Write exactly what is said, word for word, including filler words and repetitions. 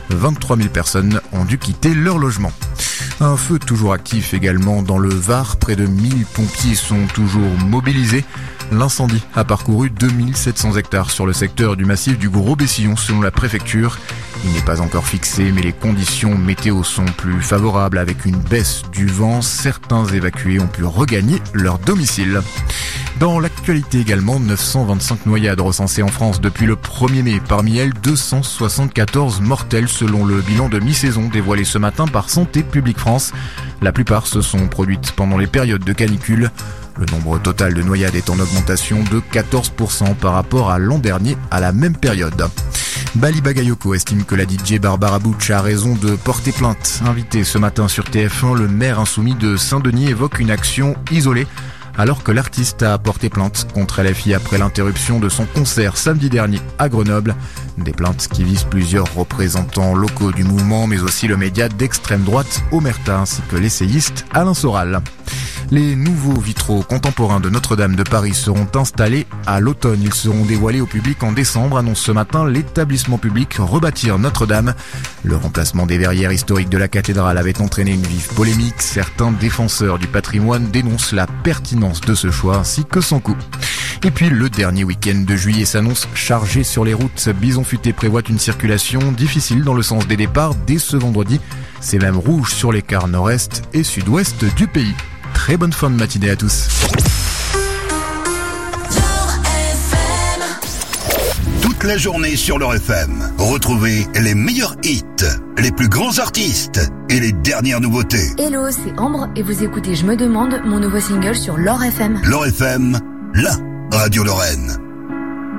vingt-trois mille personnes ont dû quitter leur logement. Un feu toujours actif également dans le Var. Près de mille pompiers sont toujours mobilisés. L'incendie a parcouru deux mille sept cents hectares sur le secteur du massif du Gros Bessillon selon la préfecture. Il n'est pas encore fixé, mais les conditions météo sont plus favorables avec une baisse du vent. Certains évacués ont pu regagner leur domicile. Dans l'actualité également, neuf cent vingt-cinq noyades recensées en France depuis le premier mai. Parmi elles, deux cent soixante-quatorze mortelles selon le bilan de mi-saison dévoilé ce matin par Santé publique France. La plupart se sont produites pendant les périodes de canicule. Le nombre total de noyades est en augmentation de quatorze pour cent par rapport à l'an dernier à la même période. Bali Bagayoko estime que la D J Barbara Butch a raison de porter plainte. Invité ce matin sur T F un, le maire insoumis de Saint-Denis évoque une action isolée alors que l'artiste a porté plainte contre L F I après l'interruption de son concert samedi dernier à Grenoble. Des plaintes qui visent plusieurs représentants locaux du mouvement, mais aussi le média d'extrême droite Omerta ainsi que l'essayiste Alain Soral. Les nouveaux vitraux contemporains de Notre-Dame de Paris seront installés à l'automne. Ils seront dévoilés au public en décembre, annonce ce matin l'établissement public Rebâtir Notre-Dame. Le remplacement des verrières historiques de la cathédrale avait entraîné une vive polémique. Certains défenseurs du patrimoine dénoncent la pertinence de ce choix ainsi que son coût. Et puis le dernier week-end de juillet s'annonce chargé sur les routes. Bison Futé prévoit une circulation difficile dans le sens des départs dès ce vendredi. C'est même rouge sur les quarts nord-est et sud-ouest du pays. Très bonne fin de matinée à tous. Toute la journée sur L'Or F M. Retrouvez les meilleurs hits, les plus grands artistes et les dernières nouveautés. Hello, c'est Ambre et vous écoutez Je me demande, mon nouveau single sur L'Or F M. L'Or F M, la radio Lorraine.